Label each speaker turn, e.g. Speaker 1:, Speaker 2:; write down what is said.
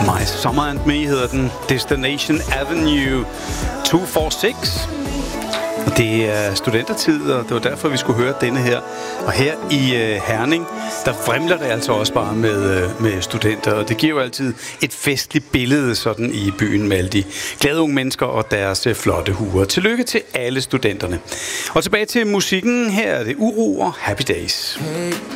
Speaker 1: My Summer and Me hedder den. Destination Avenue 246. Og det er studentertid, og det var derfor, vi skulle høre denne her. Og her i Herning, der vrimler det altså også bare med studenter. Og det giver jo altid et festligt billede sådan i byen med alle de glade unge mennesker og deres flotte huer. Tillykke til alle studenterne. Og tilbage til musikken. Her er det Uro og Happy Days.